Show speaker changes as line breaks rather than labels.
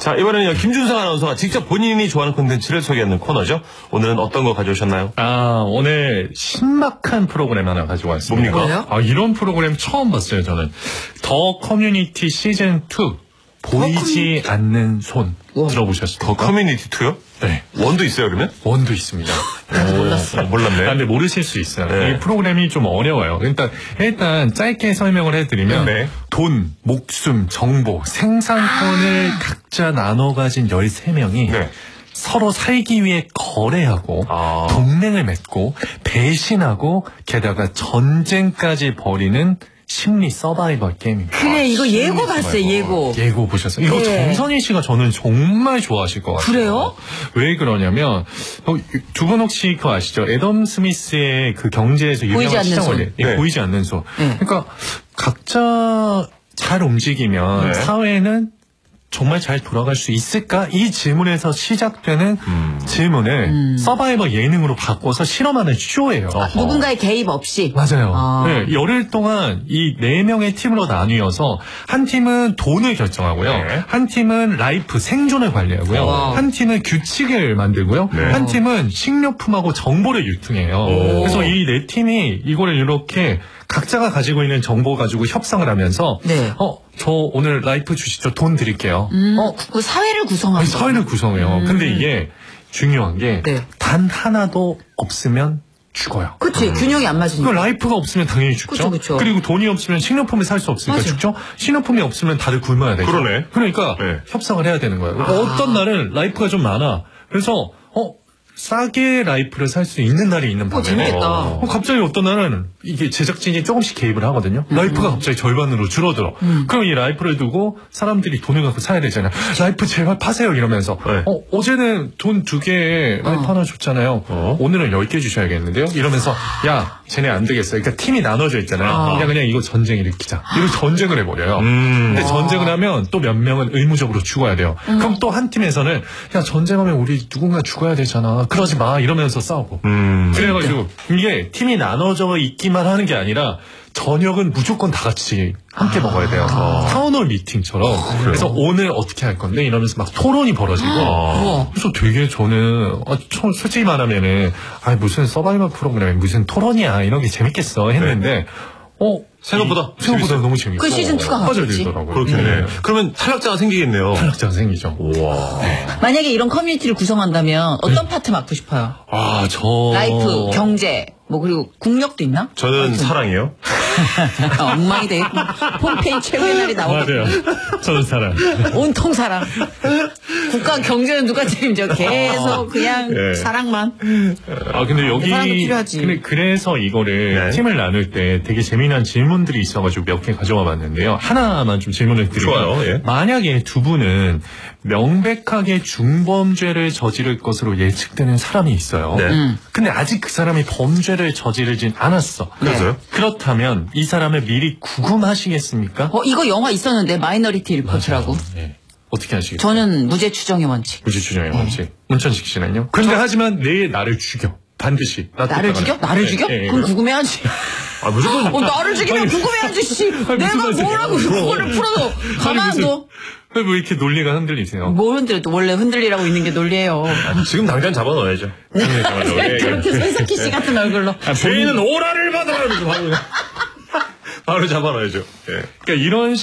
자, 이번에는 김준성 아나운서가 직접 본인이 좋아하는 콘텐츠를 소개하는 코너죠. 오늘은 어떤 거 가져오셨나요?
오늘 신박한 프로그램 하나 가지고 왔습니다.
뭡니까?
이런 프로그램 처음 봤어요, 저는. 더 커뮤니티 시즌2. 보이지 않는 손. 들어보셨습니까?
더 커뮤니티 2요?
네.
원도 있어요, 그러면?
원도 있습니다.
몰랐어요. 몰랐네.
근데 모르실 수 있어요.
네.
이 프로그램이 좀 어려워요. 일단 짧게 설명을 해드리면
네.
돈, 목숨, 정보, 생산권을 각자 나눠 가진 13명이
네.
서로 살기 위해 거래하고 동맹을 맺고 배신하고 게다가 전쟁까지 벌이는 심리 서바이벌 게임입니다.
그래, 이거 예고 봤어요, 예고.
예고 보셨어요? 이거 정선희 씨가 저는 정말 좋아하실 것 같아요.
그래요?
왜 그러냐면 두 분 혹시 그거 아시죠? 애덤 스미스의 그 경제에서 유명한 시장 원리.
네.
보이지 않는 손. 그러니까 각자 잘 움직이면 사회는 정말 잘 돌아갈 수 있을까? 이 질문에서 시작되는 질문을 서바이벌 예능으로 바꿔서 실험하는 쇼예요.
누군가의 개입 없이.
맞아요. 네, 열흘 동안 이 4명의 팀으로 나뉘어서 한 팀은 돈을 결정하고요.
네.
한 팀은 라이프 생존을 관리하고요. 한 팀은 규칙을 만들고요.
네.
한 팀은 식료품하고 정보를 유통해요. 그래서 이 4팀이 이거를 이렇게 각자가 가지고 있는 정보 가지고 협상을 하면서 저 오늘 라이프 주시죠. 돈 드릴게요.
그 사회를 구성하는
사회를 구성해요. 근데 이게 중요한 게 단 하나도 없으면 죽어요.
그치, 균형이 안 맞으니까.
라이프가 없으면 당연히 죽죠.
그쵸.
그리고 돈이 없으면 식료품을 살 수 없으니까 죽죠. 식료품이 없으면 다들 굶어야 되죠.
그러네.
그러니까 협상을 해야 되는 거예요. 어떤 날은 라이프가 좀 많아. 그래서 싸게 라이프를 살 수 있는 날이 있는 반면에
재밌겠다.
갑자기 어떤 날은 이게 제작진이 조금씩 개입을 하거든요. 라이프가 갑자기 절반으로 줄어들어. 그럼 이 라이프를 두고 사람들이 돈을 갖고 사야 되잖아요. 라이프 제발 파세요 이러면서 어제는 돈 2개에 라이프 하나 줬잖아요. 오늘은 10개 주셔야겠는데요. 이러면서 야 쟤네 안 되겠어. 그러니까 팀이 나눠져 있잖아요. 그냥 이거 전쟁 일으키자. 이거 전쟁을 해버려요. 근데 전쟁을 하면 또 몇 명은 의무적으로 죽어야 돼요. 그럼 또 한 팀에서는 야 전쟁하면 우리 누군가 죽어야 되잖아. 그러지 마 이러면서 싸우고. 그래가지고 이게 팀이 나눠져 있기만 하는 게 아니라 저녁은 무조건 다 같이 함께 먹어야 돼요. 타운홀 미팅처럼. 그래서 오늘 어떻게 할 건데 이러면서 막 토론이 벌어지고. 그래서 되게 저는 솔직히 말하면은 무슨 서바이벌 프로그램 무슨 토론이야 이런 게 재밌겠어 했는데 생각보다 너무 재밌고.
그 시즌2가
빠져들더라고요.
그렇겠네. 그러면 탈락자가 생기겠네요.
탈락자가 생기죠.
우와.
만약에 이런 커뮤니티를 구성한다면 어떤 파트 맡고 싶어요? 라이프, 경제, 그리고 국력도 있나?
저는 사랑이요.
엉망이 되겠고. 홈페이지 최고의 날이 나오고.
맞아요. 저는 사랑.
온통 사랑. 국가 경제는 누가 책임져? 계속 그냥 사랑만.
근데 여기
사랑도 필요하지.
그래서 이거를 팀을 나눌 때 되게 재미난 질문들이 있어가지고 몇 개 가져와 봤는데요. 하나만 좀 질문을 드리면
좋아요.
만약에 두 분은 명백하게 중범죄를 저지를 것으로 예측되는 사람이 있어요. 근데 아직 그 사람이 범죄를 저지르진 않았어. 그렇다면 이 사람을 미리 구금하시겠습니까?
이거 영화 있었는데 마이너리티 리포트라고.
어떻게 하시겠어요?
저는 무죄 추정의 원칙.
무죄 추정의 원칙. 문천식 씨는요? 근데 하지만 내일 나를 죽여. 반드시.
나를 죽여? 나를 죽여? 그럼 구금해야지.
무조건.
나를 죽이면 구금해야지, 씨. 내가 뭐라고 그거를 풀어도 가만 안 둬.
왜 이렇게 논리가 흔들리세요?
뭘 흔들려? 원래 흔들리라고 있는 게 논리예요.
지금 당장 잡아넣어야죠.
그렇게 손석희 씨 같은 얼굴로.
죄인은 오라를 받아라! 바로 잡아넣어야죠.
그러니까 이런